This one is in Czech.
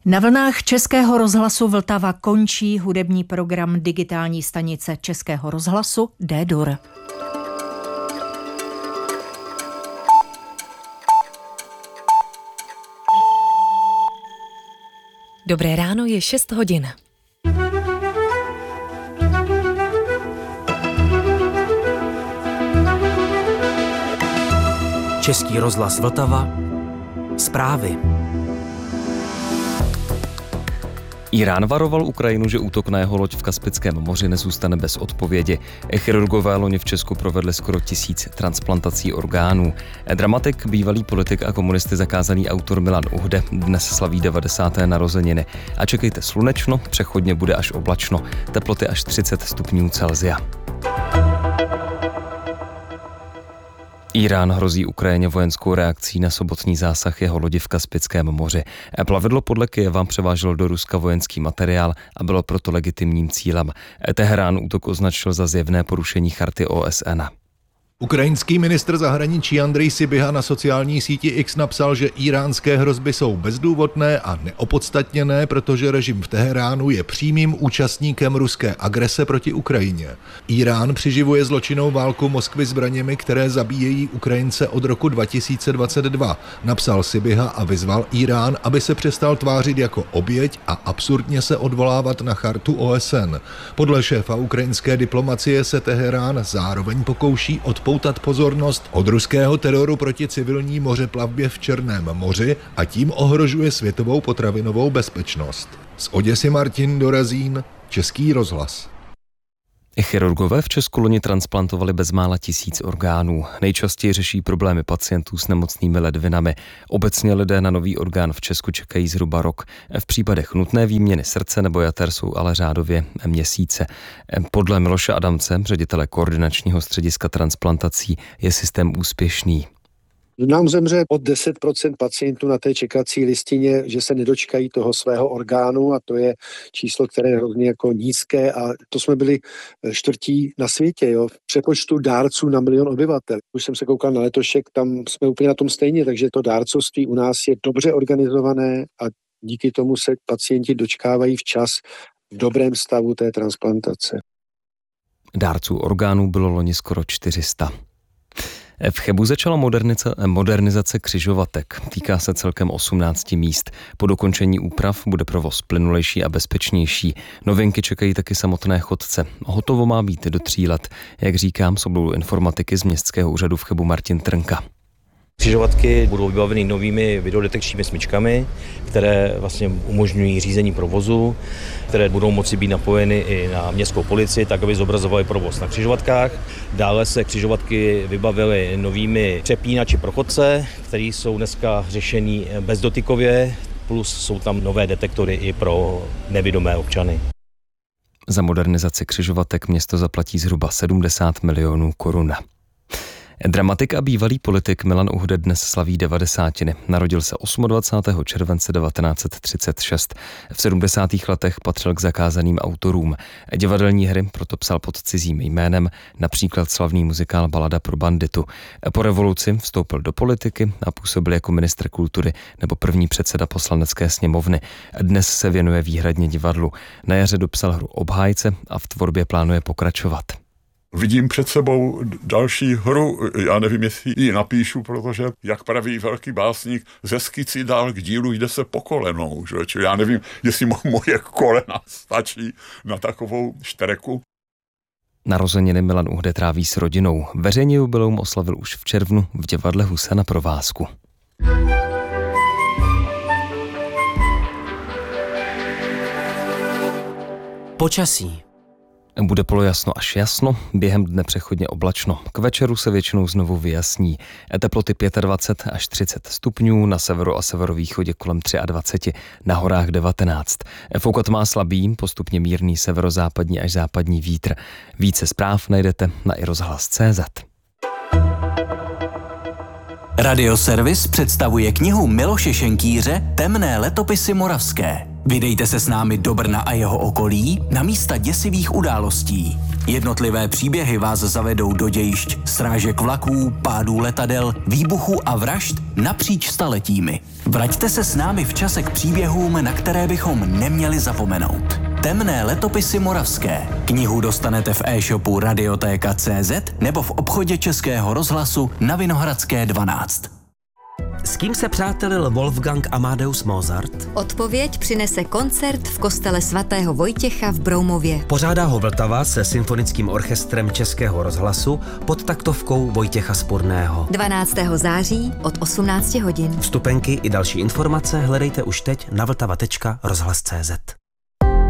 Na vlnách Českého rozhlasu Vltava končí hudební program digitální stanice Českého rozhlasu D-Dur. Dobré ráno, je 6 hodin. Český rozhlas Vltava. Zprávy. Írán varoval Ukrajinu, že útok na jeho loď v Kaspickém moři nezůstane bez odpovědi. Chirurgové loni v Česku provedli skoro 1000 transplantací orgánů. Dramatik, bývalý politik a komunisty zakázaný autor Milan Uhde dnes slaví 90. narozeniny. A čekejte slunečno, přechodně bude až oblačno. Teploty až 30 stupňů Celsia. Írán hrozí Ukrajině vojenskou reakcí na sobotní zásah jeho lodi v Kaspickém moři. Plavidlo podle Kyjeva převáželo do Ruska vojenský materiál a bylo proto legitimním cílem. Teherán útok označil za zjevné porušení charty OSN. Ukrajinský ministr zahraničí Andrej Sybiha na sociální síti X napsal, že íránské hrozby jsou bezdůvodné a neopodstatněné, protože režim v Teheránu je přímým účastníkem ruské agrese proti Ukrajině. Írán přiživuje zločinnou válku Moskvy zbraněmi, které zabíjejí Ukrajince od roku 2022, napsal Sybiha a vyzval Írán, aby se přestal tvářit jako oběť a absurdně se odvolávat na chartu OSN. Podle šéfa ukrajinské diplomacie se Teherán zároveň pokouší odpoutat pozornost od ruského teroru proti civilní mořeplavbě v Černém moři a tím ohrožuje světovou potravinovou bezpečnost. Z Oděsy Martin Dorazín, Český rozhlas. Chirurgové v Česku loni transplantovali bezmála 1000 orgánů. Nejčastěji řeší problémy pacientů s nemocnými ledvinami. Obecně lidé na nový orgán v Česku čekají zhruba rok. V případech nutné výměny srdce nebo jater jsou ale řádově měsíce. Podle Miloše Adamce, ředitele koordinačního střediska transplantací, je systém úspěšný. Nám zemře od 10% pacientů na té čekací listině, že se nedočkají toho svého orgánu, a to je číslo, které je hrozně jako nízké, a to jsme byli čtvrtí na světě, jo, v přepočtu dárců na 1 milion obyvatel. Už jsem se koukal na letošek, tam jsme úplně na tom stejně, takže to dárcovství u nás je dobře organizované a díky tomu se pacienti dočkávají včas v dobrém stavu té transplantace. Dárců orgánů bylo loni skoro 400. V Chebu začala modernizace křižovatek. Týká se celkem 18 míst. Po dokončení úprav bude provoz plynulejší a bezpečnější. Novinky čekají taky samotné chodce. Hotovo má být do 3 let, jak říkám, z obloudu informatiky z Městského úřadu v Chebu Martin Trnka. Křižovatky budou vybaveny novými videodetekčními smyčkami, které vlastně umožňují řízení provozu, které budou moci být napojeny i na městskou policii, tak aby zobrazovaly provoz na křižovatkách. Dále se křižovatky vybavily novými přepínači pro chodce, které jsou dneska řešený bezdotykově, plus jsou tam nové detektory i pro nevidomé občany. Za modernizaci křižovatek město zaplatí zhruba 70 milionů korun. Dramatik a bývalý politik Milan Uhde dnes slaví 90. Narodil se 28. července 1936. V 70. letech patřil k zakázaným autorům. Divadelní hry proto psal pod cizím jménem, například slavný muzikál Balada pro banditu. Po revoluci vstoupil do politiky a působil jako ministr kultury nebo první předseda poslanecké sněmovny. Dnes se věnuje výhradně divadlu. Na jaře dopsal hru Obhájce a v tvorbě plánuje pokračovat. Vidím před sebou další hru, já nevím, jestli ji napíšu, protože, jak praví velký básník, ze skici dál k dílu jde se po kolenou. Že? Čili já nevím, jestli moje kolena stačí na takovou štreku. Narozeniny Milan Uhde tráví s rodinou. Veřejně jubileum oslavil už v červnu v divadle Husa na Provázku. Počasí. Bude polojasno až jasno, během dne přechodně oblačno. K večeru se většinou znovu vyjasní. Teploty 25 až 30 stupňů, na severu a severovýchodě kolem 23, na horách 19. Foukat má slabý, postupně mírný severozápadní až západní vítr. Více zpráv najdete na iRozhlas.cz. Radioservis představuje knihu Miloše Šenkýře Temné letopisy moravské. Vydejte se s námi do Brna a jeho okolí na místa děsivých událostí. Jednotlivé příběhy vás zavedou do dějišť srážek vlaků, pádů letadel, výbuchů a vražd napříč staletími. Vraťte se s námi v čase k příběhům, na které bychom neměli zapomenout. Temné letopisy moravské. Knihu dostanete v e-shopu Radiotéka.cz nebo v obchodě Českého rozhlasu na Vinohradské 12. S kým se přátelil Wolfgang Amadeus Mozart? Odpověď přinese koncert v kostele svatého Vojtěcha v Broumově. Pořádá ho Vltava se symfonickým orchestrem Českého rozhlasu pod taktovkou Vojtěcha Spurného. 12. září od 18 hodin. Vstupenky i další informace hledejte už teď na vltava.rozhlas.cz.